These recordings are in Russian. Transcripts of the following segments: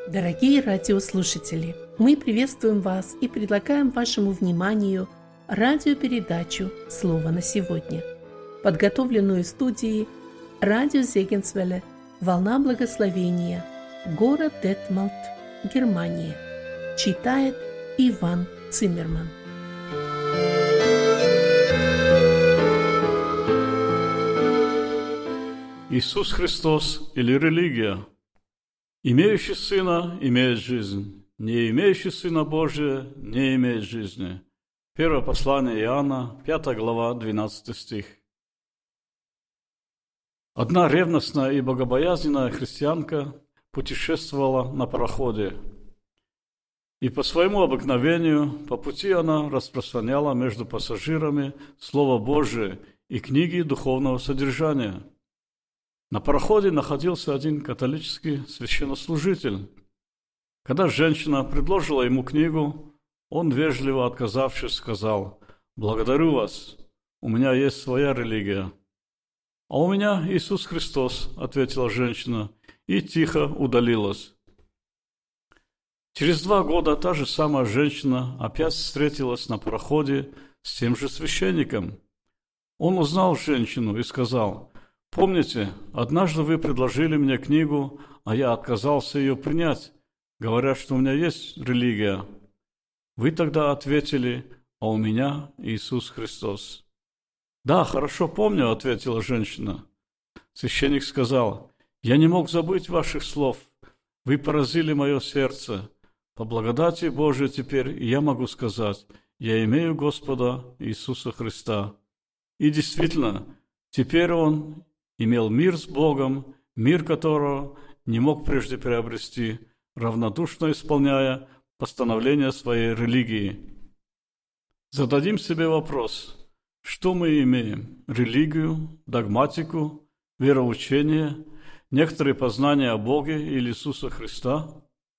Дорогие радиослушатели, мы приветствуем вас и предлагаем вашему вниманию радиопередачу «Слово на сегодня», подготовленную в студии радио Зегенсвелле «Волна благословения», город Детмолд, Германия. Читает Иван Циммерман. Иисус Христос или религия. Имеющий Сына имеет жизнь, не имеющий Сына Божия не имеет жизни. Первое послание Иоанна, 5 глава, 12 стих. Одна ревностная и богобоязненная христианка путешествовала на пароходе. И по своему обыкновению, по пути она распространяла между пассажирами Слово Божие и книги духовного содержания. На пароходе находился один католический священнослужитель. Когда женщина предложила ему книгу, он, вежливо отказавшись, сказал: «Благодарю вас, у меня есть своя религия». «А у меня Иисус Христос», — ответила женщина, и тихо удалилась. Через 2 года та же самая женщина опять встретилась на пароходе с тем же священником. Он узнал женщину и сказал: «Помните, однажды вы предложили мне книгу, а я отказался ее принять, говоря, что у меня есть религия. Вы тогда ответили: а у меня Иисус Христос». «Да, хорошо помню», — ответила женщина. Священник сказал: «Я не мог забыть ваших слов. Вы поразили мое сердце. По благодати Божией теперь я могу сказать: я имею Господа Иисуса Христа». И действительно, теперь он имел мир с Богом, мир которого не мог прежде приобрести, равнодушно исполняя постановления своей религии. Зададим себе вопрос: что мы имеем? Религию, догматику, вероучение, некоторые познания о Боге или Иисуса Христа?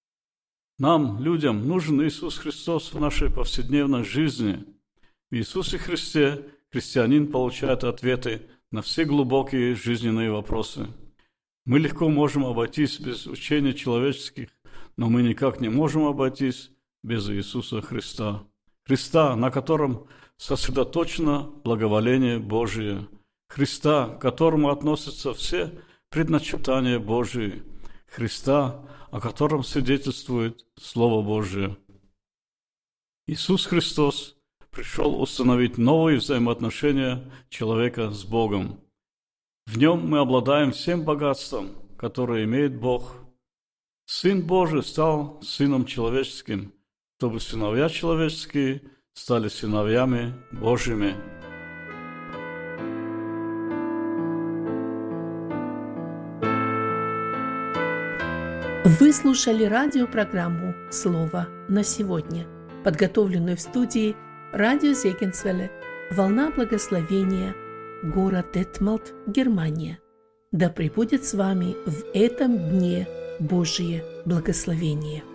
Нам, людям, нужен Иисус Христос в нашей повседневной жизни. В Иисусе Христе христианин получает ответы на все глубокие жизненные вопросы. Мы легко можем обойтись без учения человеческих, но мы никак не можем обойтись без Иисуса Христа. Христа, на котором сосредоточено благоволение Божие. Христа, к которому относятся все предначертания Божии. Христа, о котором свидетельствует Слово Божие. Иисус Христос пришел установить новые взаимоотношения человека с Богом. В нем мы обладаем всем богатством, которое имеет Бог. Сын Божий стал Сыном человеческим, чтобы сыновья человеческие стали сыновьями Божьими. Вы слушали радиопрограмму «Слово на сегодня», подготовленную в студии радио Зегенсвелле «Волна благословения», город Детмолд, Германия. Да пребудет с вами в этом дне Божие благословение.